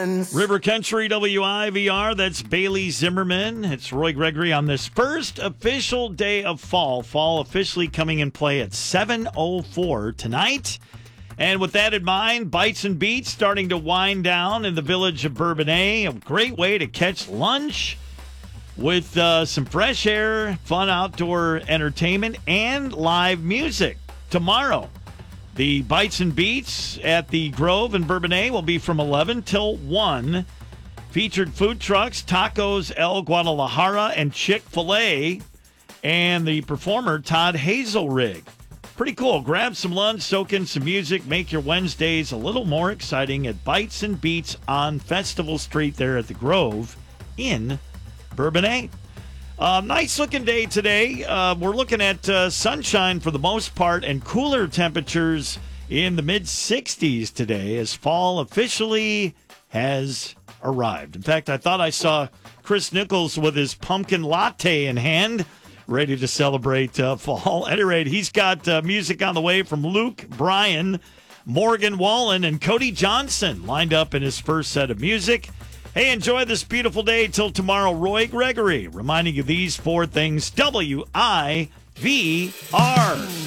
friends. River Country WIVR, that's Bailey Zimmerman. It's Roy Gregory on this first official day of fall. Fall officially coming in play at 7:04 tonight. And with that in mind, Bites and Beats starting to wind down in the village of Bourbonnais. A great way to catch lunch with some fresh air, fun outdoor entertainment, and live music. Tomorrow, the Bites and Beats at the Grove in Bourbonnais will be from 11 till 1. Featured food trucks, Tacos El Guadalajara and Chick-fil-A, and the performer Todd Hazelrig. Pretty cool. Grab some lunch, soak in some music, make your Wednesdays a little more exciting at Bites and Beats on Festival Street there at the Grove in Bourbonnais. Nice looking day today. We're looking at sunshine for the most part and cooler temperatures in the mid-60s today as fall officially has arrived. In fact, I thought I saw Chris Nichols with his pumpkin latte in hand, ready to celebrate fall. At any rate, he's got music on the way from Luke Bryan, Morgan Wallen, and Cody Johnson lined up in his first set of music. Hey, enjoy this beautiful day till tomorrow. Roy Gregory reminding you these four things. WIVR.